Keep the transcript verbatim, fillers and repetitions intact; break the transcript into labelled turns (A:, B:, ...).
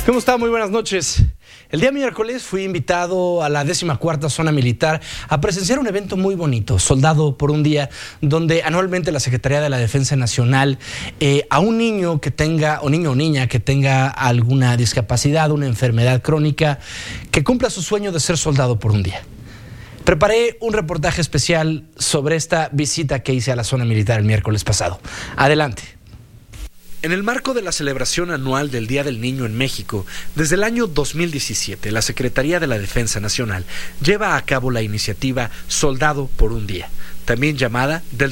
A: ¿Cómo está? Muy buenas noches. El día miércoles fui invitado a la décima cuarta Zona Militar a presenciar un evento muy bonito, Soldado por un Día, donde anualmente la Secretaría de la Defensa Nacional eh, a un niño que tenga, o niño o niña que tenga alguna discapacidad, una enfermedad crónica, que cumpla su sueño de ser soldado por un día. Preparé un reportaje especial sobre esta visita que hice a la Zona Militar el miércoles pasado. Adelante. En el marco de la celebración anual del Día del Niño en México, desde el año dos mil diecisiete, la Secretaría de la Defensa Nacional lleva a cabo la iniciativa Soldado por un Día, también llamada del